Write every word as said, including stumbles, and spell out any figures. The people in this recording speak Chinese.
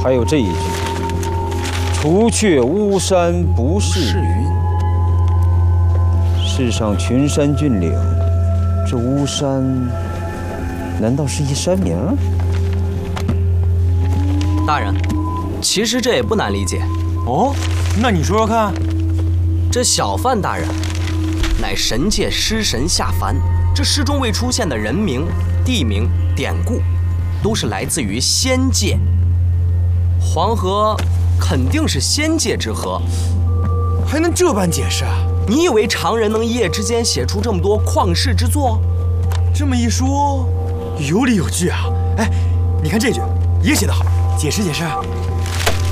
还有这一句：“除却巫山不是云。”世上群山峻岭，这巫山难道是一山名？ 大人，其实这也不难理解。 哦，那你说说看。 这小范大人，乃神界尸神下凡，这诗中未出现的人名、地名、典故，都是来自于仙界。黄河肯定是仙界之河， 还能这般解释啊？ 你以为常人能一夜之间写出这么多旷世之作？ 这么一说，有理有据啊！哎，你看这句也写得好，解释解释。